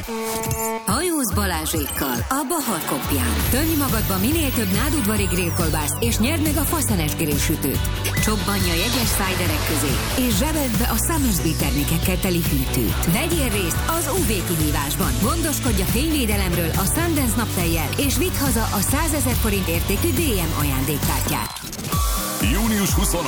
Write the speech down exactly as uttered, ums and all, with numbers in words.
Hajóz Balázsékkal a Bahar Kopján. Tölj magadba minél több nádudvari grillkolbászt, és nyerd meg a faszenes grillsütőt. Csobbanj a jegyes szájderek közé, és zsebeld be a Summersby termékekkel teli hűtőt. Vegyél részt az ú vé kihívásban. Gondoskodj a fényvédelemről a Sundance naptejjel, és vidd haza a százezer forint értékű dé em ajándékkártyát. június huszonharmadika